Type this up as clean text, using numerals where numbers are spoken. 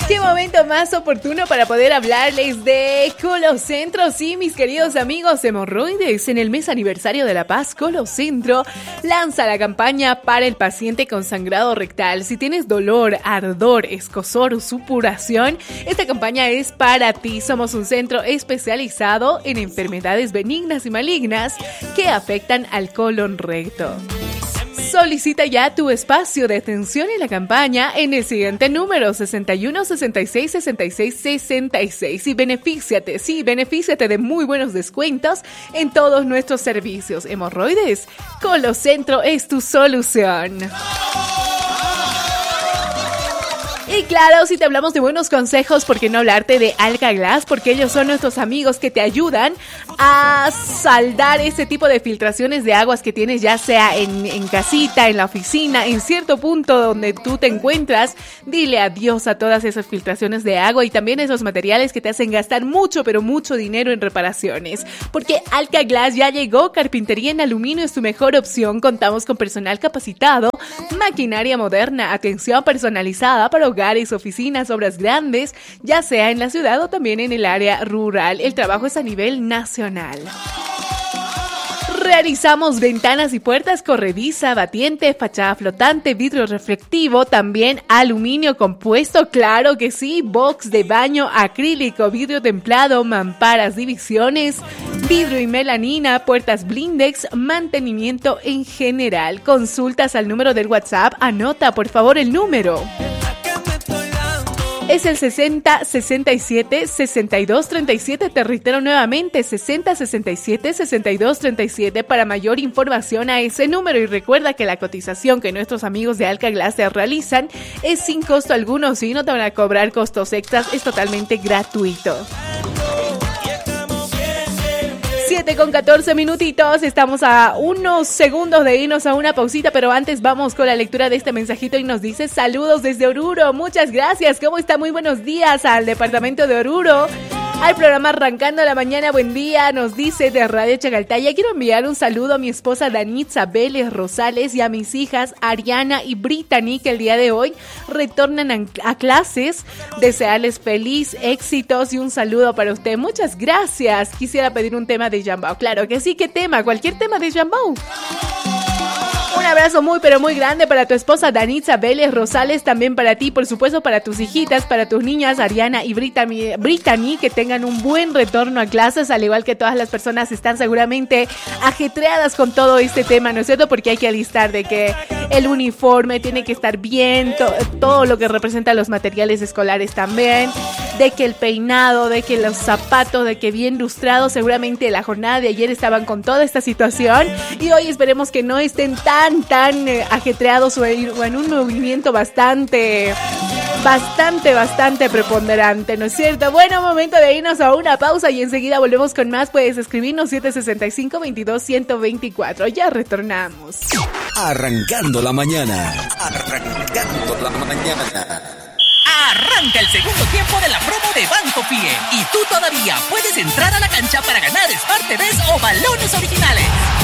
Qué momento más oportuno para poder hablarles de Colocentro. Sí, mis queridos amigos, hemorroides. En el mes aniversario de La Paz, Colocentro lanza la campaña para el paciente con sangrado rectal. Si tienes dolor, ardor, escozor o supuración, esta campaña es para ti. Somos un centro especializado en enfermedades benignas y malignas que afectan al colon recto. Solicita ya tu espacio de atención en la campaña en el siguiente número 61 66 66 66 y benefíciate de muy buenos descuentos en todos nuestros servicios. Hemorroides, Colocentro es tu solución. Y claro, si te hablamos de buenos consejos, ¿por qué no hablarte de Alka-Glas? Porque ellos son nuestros amigos que te ayudan a saldar ese tipo de filtraciones de aguas que tienes, ya sea en casita, en la oficina, en cierto punto donde tú te encuentras. Dile adiós a todas esas filtraciones de agua y también esos materiales que te hacen gastar mucho, pero mucho dinero en reparaciones. Porque Alka-Glas ya llegó, carpintería en aluminio es tu mejor opción. Contamos con personal capacitado, maquinaria moderna, atención personalizada para hogares, oficinas, obras grandes, ya sea en la ciudad o también en el área rural. El trabajo es a nivel nacional. Realizamos ventanas y puertas corrediza, batiente, fachada flotante, vidrio reflectivo, también aluminio compuesto, claro que sí, box de baño, acrílico, vidrio templado, mamparas, divisiones, vidrio y melanina, puertas blindex, mantenimiento en general. Consultas al número del WhatsApp, anota por favor el número. Es el 60 67 62 37, te reitero nuevamente, 60 67 62 37 para mayor información a ese número. Y recuerda que la cotización que nuestros amigos de Alka-Glas te realizan es sin costo alguno, si no te van a cobrar costos extras, es totalmente gratuito. 7:14 minutitos, estamos a unos segundos de irnos a una pausita, pero antes vamos con la lectura de este mensajito y nos dice: saludos desde Oruro, muchas gracias, ¿cómo está? Muy buenos días al departamento de Oruro, al programa Arrancando la Mañana, buen día, nos dice de Radio Chagaltaya. Quiero enviar un saludo a mi esposa Danitza Vélez Rosales y a mis hijas Ariana y Brittany, que el día de hoy retornan a clases. Desearles feliz éxitos y un saludo para usted. Muchas gracias. Quisiera pedir un tema de Jambao. Claro que sí, ¿qué tema? Cualquier tema de Jambao. Un abrazo muy pero muy grande para tu esposa Danitza Vélez Rosales, también para ti, por supuesto para tus hijitas, para tus niñas Ariana y Brittany, que tengan un buen retorno a clases, al igual que todas las personas están seguramente ajetreadas con todo este tema, ¿no es cierto? Porque hay que alistar de que el uniforme tiene que estar bien, todo lo que representa los materiales escolares también, de que el peinado, de que los zapatos, de que bien lustrados. Seguramente la jornada de ayer estaban con toda esta situación y hoy esperemos que no estén tan ajetreados o en un movimiento bastante preponderante, ¿no es cierto? Bueno, momento de irnos a una pausa y enseguida volvemos con más. Puedes escribirnos 765-22-124. Ya retornamos. Arrancando la mañana. Arrancando la mañana. Arranca el segundo tiempo de la promo de Banco Pie y tú todavía puedes entrar a la cancha para ganar Smart TVs o balones originales.